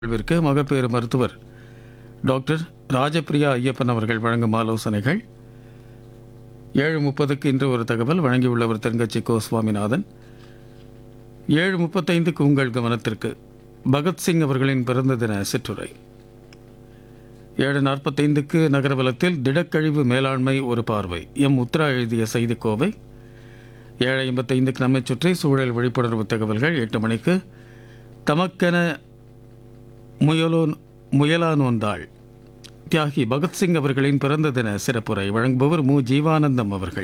விற்கு மகப்பேறு மருத்துவர் டாக்டர் ராஜபிரியா ஐயப்பன் அவர்கள் வழங்கும் ஆலோசனைகள். 7:30க்கு இன்று ஒரு தகவல் வழங்கியுள்ளவர் தென்கட்சி கோ சுவாமிநாதன். 7:35க்கு உங்கள் கவனத்திற்கு பகத்சிங் அவர்களின் பிறந்த தின சிற்றுரை. 7:45க்கு நகரவலத்தில் திடக்கழிவு மேலாண்மை ஒரு பார்வை எம் உத்ரா எழுதிய செய்திக்கோவை. 7:55க்கு நம்மை சுற்றி சூழல் விழிப்புணர்வு தகவல்கள். 8 மணிக்கு தமக்கென முயலானோந்தாள் தியாகி பகத்சிங் அவர்களின் பிறந்த தின சிறப்புரை வழங்குபவர் மு. ஜீவானந்தம் அவர்கள்.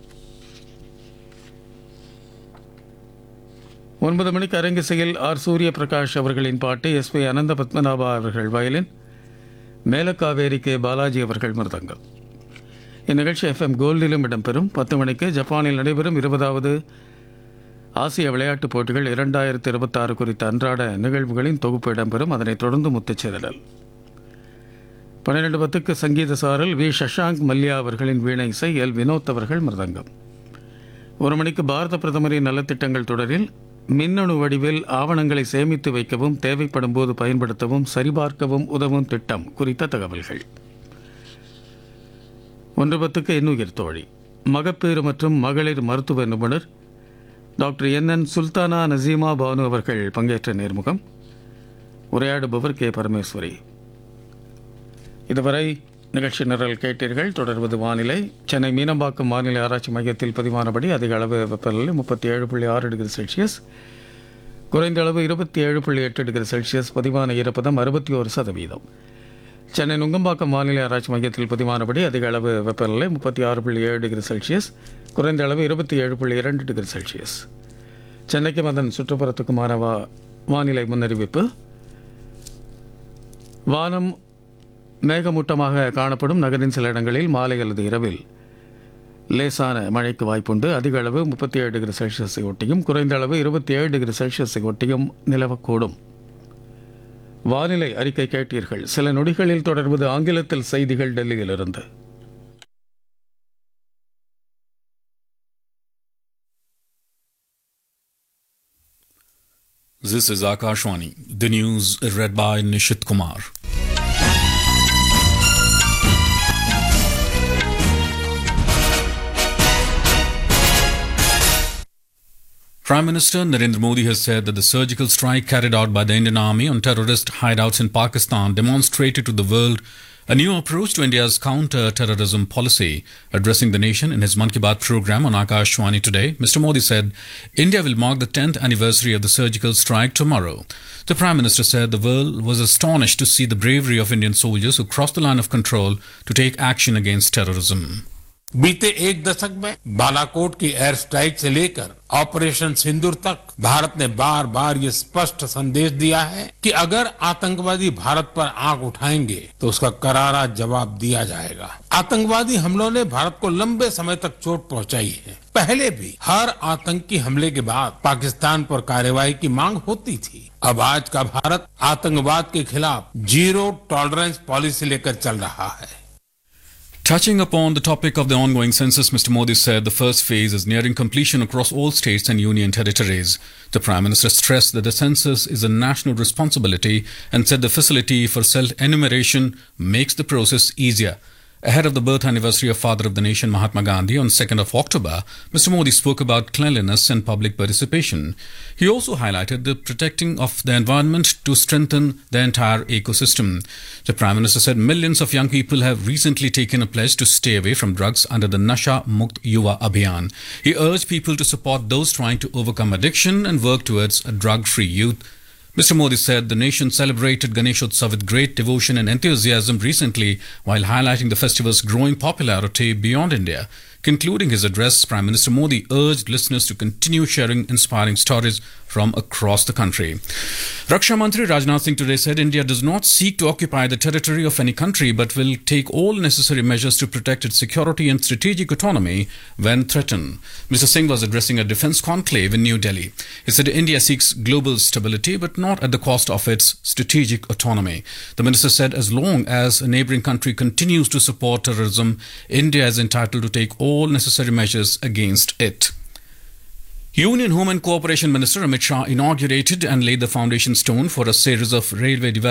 9 மணிக்கு அரங்கிசையில் ஆர். சூரிய பிரகாஷ் அவர்களின் பாட்டு, எஸ். பி. அனந்த பத்மநாபா அவர்கள் வயலின், மேலக்காவேரி கே. பாலாஜி அவர்கள் மிருதங்கம். இந்நிகழ்ச்சி FM கோல்டிலும் இடம்பெறும். 10 மணிக்கு ஜப்பானில் நடைபெறும் 20வது ஆசிய விளையாட்டுப் போட்டிகள் 2026 குறித்த அன்றாட நிகழ்வுகளின் தொகுப்பு இடம்பெறும். அதனைத் தொடர்ந்து முத்துச்சிதறல். 12:10க்கு சங்கீத சாரல் வி. சஷாங்க் மல்யா அவர்களின் வீணை இசை, எல். வினோத் அவர்கள் மிருதங்கம். 1 மணிக்கு பாரத பிரதமரின் நலத்திட்டங்கள் தொடரில் மின்னணு வடிவில் ஆவணங்களை சேமித்து வைக்கவும் தேவைப்படும் போது பயன்படுத்தவும் சரிபார்க்கவும் உதவும் திட்டம் குறித்த தகவல்கள். 1:10க்கு இன்னுயிர் தோழி மகப்பேறு மற்றும் மகளிர் மருத்துவ நிபுணர் டாக்டர் NN சுல்தானா நசீமா பானு அவர்கள் பங்கேற்ற நேர்முகம். உரையாடுபவர் கே. பரமேஸ்வரி. இதுவரை நிகழ்ச்சி நிரல் கேட்டீர்கள். தொடர்வது வானிலை. சென்னை மீனம்பாக்கம் வானிலை ஆராய்ச்சி மையத்தில் பதிவானபடி அதிக அளவு வெப்பநிலை 37.6 டிகிரி செல்சியஸ், குறைந்த அளவு 27.8 டிகிரி செல்சியஸ், பதிவான ஈரப்பதம் 61%. சென்னை நுங்கம்பாக்கம் வானிலை ஆராய்ச்சி மையத்தில் பதிவானபடி அதிக அளவு வெப்பநிலை 36.7 டிகிரி செல்சியஸ், குறைந்த அளவு 27.2 டிகிரி செல்சியஸ். சென்னைக்கும் அதன் சுற்றுப்புறத்துக்குமான வானிலை முன்னறிவிப்பு. வானம் மேகமூட்டமாக காணப்படும். நகரின் சில இடங்களில் மாலை அல்லது இரவில் லேசான மழைக்கு வாய்ப்புண்டு. அதிக அளவு 37 டிகிரி செல்சியஸை ஒட்டியும் குறைந்த அளவு 27 டிகிரி செல்சியஸை ஒட்டியும் நிலவக்கூடும். வானிலை அறிக்கை கேட்டீர்கள். சில நொடிகளில் தொடர்வது ஆங்கிலத்தில் செய்திகள் டெல்லியிலிருந்து. This is Akashwani. The news read by Nishit Kumar. Prime Minister Narendra Modi has said that the surgical strike carried out by the Indian Army on terrorist hideouts in Pakistan demonstrated to the world a new approach to India's counter-terrorism policy. Addressing the nation in his Mann Ki Baat program on Akashwani today, Mr. Modi said India will mark the 10th anniversary of the surgical strike tomorrow. The Prime Minister said the world was astonished to see the bravery of Indian soldiers who crossed the line of control to take action against terrorism. बीते एक दशक में बालाकोट की air strike से लेकर operation सिंदूर तक भारत ने बार बार ये स्पष्ट संदेश दिया है कि अगर आतंकवादी भारत पर आंख उठाएंगे तो उसका करारा जवाब दिया जाएगा। आतंकवादी हमलों ने भारत को लंबे समय तक चोट पहुंचाई है। पहले भी हर आतंकी हमले के बाद पाकिस्तान पर कार्रवाई की मांग होती थी। अब आज का भारत आतंकवाद के खिलाफ जीरो टॉलरेंस पॉलिसी लेकर चल रहा है। Touching upon the topic of the ongoing census, Mr. Modi said the first phase is nearing completion across all states and union territories. The Prime Minister stressed that the census is a national responsibility and said the facility for self-enumeration makes the process easier. Ahead of the birth anniversary of Father of the Nation Mahatma Gandhi on 2nd of October, Mr. Modi spoke about cleanliness and public participation. He also highlighted the protecting of the environment to strengthen the entire ecosystem. The Prime Minister said millions of young people have recently taken a pledge to stay away from drugs under the Nasha Mukt Yuva Abhiyan. He urged people to support those trying to overcome addiction and work towards a drug-free youth. Mr. Modi said the nation celebrated Ganeshotsav with great devotion and enthusiasm recently while highlighting the festival's growing popularity beyond India. Concluding his address, Prime Minister Modi urged listeners to continue sharing inspiring stories from across the country. Raksha Mantri Rajnath Singh today said India does not seek to occupy the territory of any country but will take all necessary measures to protect its security and strategic autonomy when threatened. Mr. Singh was addressing a defence conclave in New Delhi. He said India seeks global stability but not at the cost of its strategic autonomy. The minister said as long as a neighbouring country continues to support terrorism, India is entitled to take all necessary measures against it. Union Home and Cooperation Minister Amit Shah inaugurated and laid the foundation stone for a series of railway development